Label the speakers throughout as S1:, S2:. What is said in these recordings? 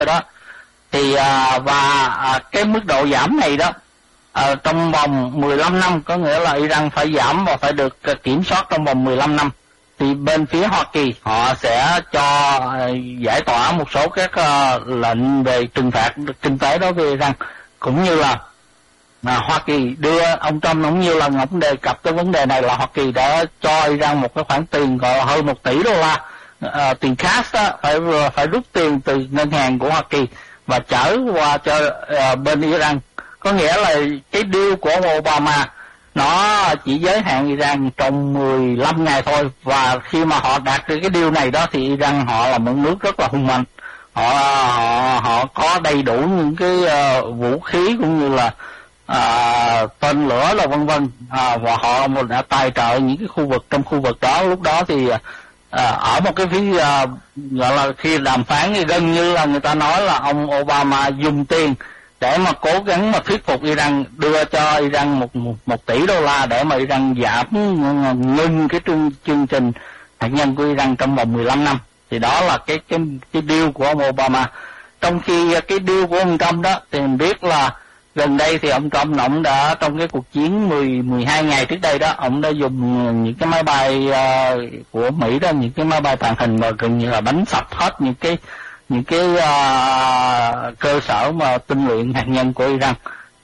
S1: đó. Thì cái mức độ giảm này đó trong vòng 15 năm, có nghĩa là Iran phải giảm và phải được kiểm soát trong vòng 15 năm. Thì bên phía Hoa Kỳ họ sẽ cho giải tỏa một số các lệnh về trừng phạt kinh tế đối với Iran, cũng như là Hoa Kỳ đưa ông Trump cũng nhiều lần ông đề cập cái vấn đề này là Hoa Kỳ đã cho Iran một cái khoản tiền gọi là hơn 1 tỷ đô la tiền cash đó, phải rút tiền từ ngân hàng của Hoa Kỳ và trở qua cho bên Iran. Có nghĩa là cái deal của ông Obama nó chỉ giới hạn Iran trong 15 ngày thôi, và khi mà họ đạt được cái deal này đó thì Iran họ là một nước rất là hùng mạnh, họ có đầy đủ những cái vũ khí cũng như là tên lửa là vân vân, và họ đã tài trợ những cái khu vực trong khu vực đó. Lúc đó thì ở một cái phía gọi là khi đàm phán thì gần như là người ta nói là ông Obama dùng tiền để mà cố gắng mà thuyết phục Iran đưa cho Iran một tỷ đô la để mà Iran giảm ngưng cái chương trình hạt nhân của Iran trong vòng 15 năm. Thì đó là cái deal của ông Obama. Trong khi cái deal của ông Trump đó thì mình biết là gần đây thì ông Trump ông đã trong cái cuộc chiến 12 ngày trước đây đó, ông đã dùng những cái máy bay của Mỹ đó, những cái máy bay tàng hình mà gần như là đánh sập hết những cái cơ sở mà tinh luyện hạt nhân của Iran.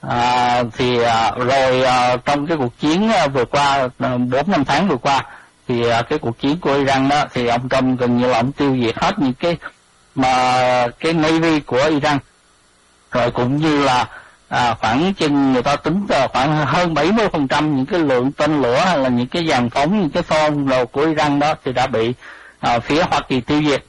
S1: Rồi trong cái cuộc chiến vừa qua 4-5 tháng vừa qua thì cái cuộc chiến của Iran đó thì ông Trump gần như là ông tiêu diệt hết những cái Navy của Iran, rồi cũng như là khoảng chừng người ta tính khoảng hơn 70% những cái lượng tên lửa hay là những cái dàn phóng, những cái phone đồ của Iran đó thì đã bị phía Hoa Kỳ tiêu diệt.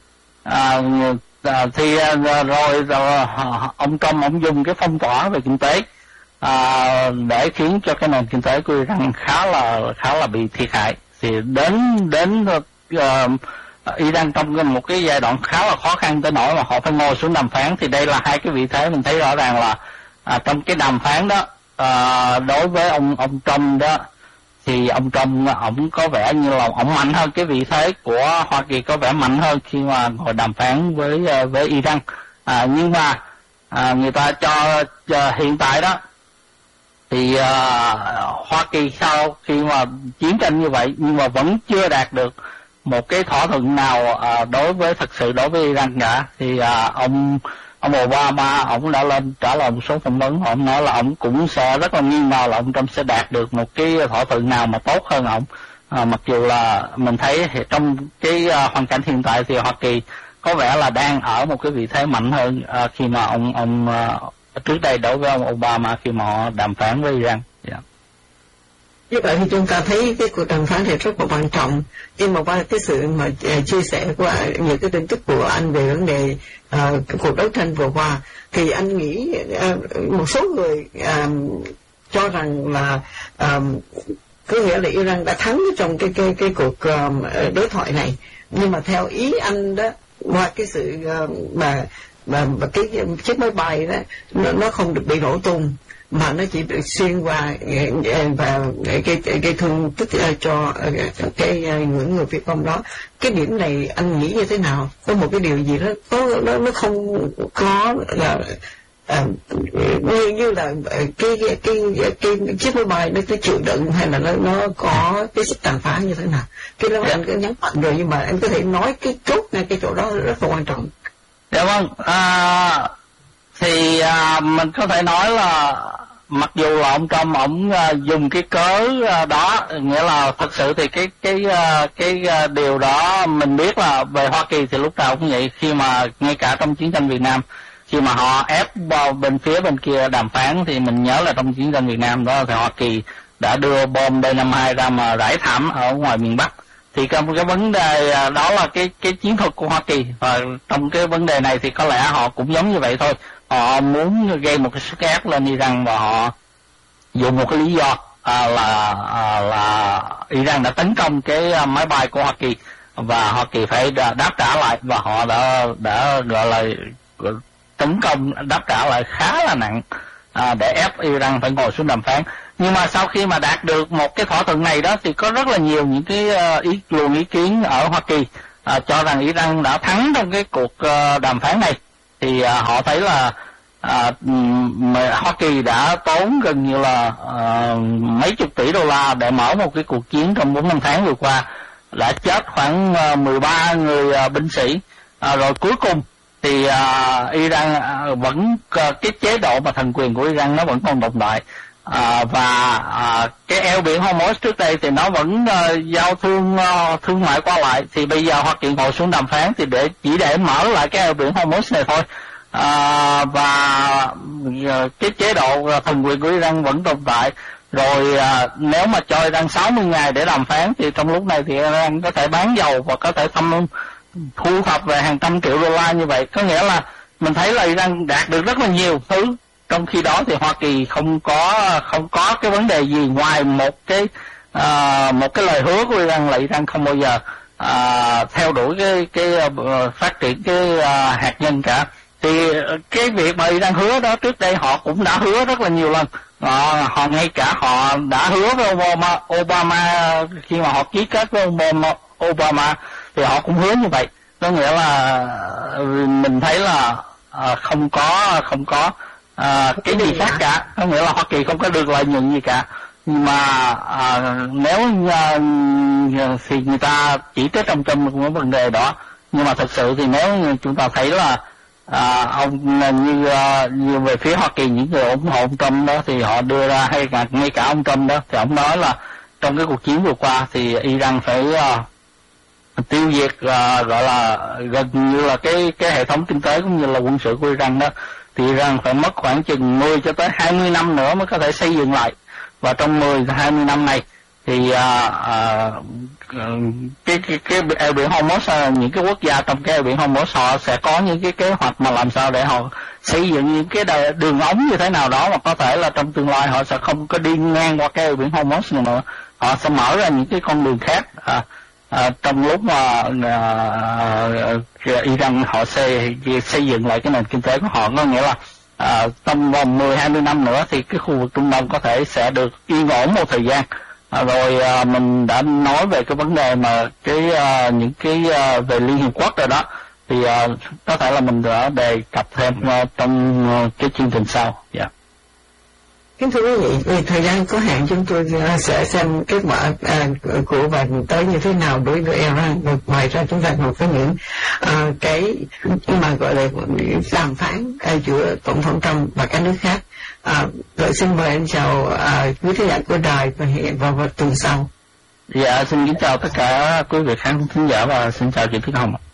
S1: Rồi ông Trump ông dùng cái phong tỏa về kinh tế để khiến cho cái nền kinh tế của Iran khá là bị thiệt hại. Thì đến Iran trong một cái giai đoạn khá là khó khăn tới nỗi mà họ phải ngồi xuống đàm phán. Thì đây là hai cái vị thế mình thấy rõ ràng là trong cái đàm phán đó đối với ông Trump đó thì ông Trump ổng có vẻ như là ổng mạnh hơn, cái vị thế của Hoa Kỳ có vẻ mạnh hơn khi mà ngồi đàm phán với Iran. Nhưng mà người ta cho hiện tại đó thì Hoa Kỳ sau khi mà chiến tranh như vậy nhưng mà vẫn chưa đạt được một cái thỏa thuận nào thực sự đối với Iran cả. Thì ông Obama ông đã lên trả lời một số phỏng vấn, ông nói là ông cũng sẽ rất là nghi ngờ là ông Trump sẽ đạt được một cái thỏa thuận nào mà tốt hơn ông. Mặc dù là mình thấy trong cái hoàn cảnh hiện tại thì Hoa Kỳ có vẻ là đang ở một cái vị thế mạnh hơn khi mà ông trước đây đối với ông Obama khi mà họ đàm phán với Iran.
S2: Như vậy thì chúng ta thấy cái cuộc đàm phán thì rất là quan trọng, nhưng mà qua cái sự mà chia sẻ qua những cái tin tức của anh về vấn đề cuộc đấu tranh vừa qua thì anh nghĩ một số người cho rằng là có nghĩa là Iran đã thắng trong cái cuộc đối thoại này, nhưng mà theo ý anh đó, qua cái sự mà cái chiếc máy bay đó nó không được bị nổ tung mà nó chỉ bị xuyên qua và cái thương tích cho cái những người Việt Nam đó. Cái điểm này anh nghĩ như thế nào? Có một cái điều gì đó nó không có là như là cái chiếc máy bay nó chịu đựng, hay là nó có cái sức tàn phá như thế nào? Cái đó anh có nhấn mạnh rồi, nhưng mà em có thể nói cái chốt ngay cái chỗ đó rất là quan trọng.
S1: Dạ vâng, thì mình có thể nói là mặc dù là ông Trump ông dùng cái cớ đó, nghĩa là thật sự thì cái điều đó mình biết là về Hoa Kỳ thì lúc nào cũng vậy, khi mà ngay cả trong chiến tranh Việt Nam khi mà họ ép vào bên phía bên kia đàm phán thì mình nhớ là trong chiến tranh Việt Nam đó thì Hoa Kỳ đã đưa bom B-52 ra mà rải thảm ở ngoài miền Bắc. Thì cái vấn đề đó là cái chiến thuật của Hoa Kỳ, và trong cái vấn đề này thì có lẽ họ cũng giống như vậy thôi. Họ muốn gây một cái sức ép lên Iran và họ dùng một cái lý do là Iran đã tấn công cái máy bay của Hoa Kỳ và Hoa Kỳ phải đáp trả lại, và họ đã gọi là tấn công đáp trả lại khá là nặng để ép Iran phải ngồi xuống đàm phán. Nhưng mà sau khi mà đạt được một cái thỏa thuận này đó thì có rất là nhiều những cái luồng ý kiến ở Hoa Kỳ cho rằng Iran đã thắng trong cái cuộc đàm phán này. thì họ thấy là Hoa Kỳ đã tốn gần như là mấy chục tỷ đô la để mở một cái cuộc chiến trong 4-5 tháng vừa qua, đã chết khoảng 13 người binh sĩ, rồi cuối cùng thì Iran vẫn cái chế độ mà thần quyền của Iran nó vẫn còn tồn tại, và cái eo biển Hormuz trước đây thì nó vẫn giao thương mại qua lại, thì bây giờ Hoa Kỳ ngồi xuống đàm phán thì chỉ để mở lại cái eo biển Hormuz này thôi. Và cái chế độ thần quyền của Iran vẫn tồn tại. Rồi nếu mà cho Iran 60 ngày để đàm phán thì trong lúc này thì Iran có thể bán dầu và có thể thu thập về hàng trăm triệu đô la như vậy. Có nghĩa là mình thấy là Iran đạt được rất là nhiều thứ, trong khi đó thì Hoa Kỳ không có cái vấn đề gì ngoài một cái lời hứa của Iran là Iran không bao giờ theo đuổi cái phát triển cái hạt nhân cả. Thì cái việc mà Iran hứa đó trước đây họ cũng đã hứa rất là nhiều lần. Họ ngay cả họ đã hứa với Obama khi mà họ ký kết với Obama thì họ cũng hứa như vậy. Có nghĩa là mình thấy là không có cái gì khác cả. Có nghĩa là Hoa Kỳ không có được lợi nhuận gì cả. Nhưng mà nếu thì người ta chỉ trích ông Trump cũng có vấn đề đó. Nhưng mà thật sự thì nếu chúng ta thấy là ông như về phía Hoa Kỳ, những người ủng hộ ông Trump đó thì họ đưa ra, hay ngay cả ông Trump đó thì ông nói là trong cái cuộc chiến vừa qua thì Iran phải tiêu diệt gọi là gần như là cái hệ thống kinh tế cũng như là quân sự của Iran đó, thì Iran phải mất khoảng chừng 10 cho tới 20 năm nữa mới có thể xây dựng lại. Và trong 10-20 năm này thì cái eo biển Hormuz, những cái quốc gia trong cái eo biển Hormuz họ sẽ có những cái kế hoạch mà làm sao để họ xây dựng những cái đường ống như thế nào đó mà có thể là trong tương lai họ sẽ không có đi ngang qua cái eo biển Hormuz nữa, họ sẽ mở ra những cái con đường khác. Trong lúc mà Iran họ xây dựng lại cái nền kinh tế của họ, có nghĩa là trong vòng 10-20 năm nữa thì cái khu vực Trung Đông có thể sẽ được yên ổn một thời gian. Rồi mình đã nói về cái vấn đề mà những cái về Liên Hiệp Quốc rồi đó, thì có thể là mình đã đề cập thêm trong cái chương trình sau. Yeah.
S2: Kính thưa quý vị, vì thời gian có hạn chúng tôi sẽ xem kết quả của và tới như thế nào đối với Iran. Ngoài ra chúng ta còn có những cái mà gọi là đàm phán giữa Tổng thống Trump và các nước khác. Rồi xin mời anh chào quý khán giả của đài và hẹn vào tuần sau.
S1: Dạ, xin kính chào tất cả quý vị khán thính giả và xin chào chị Tuyết Hồng.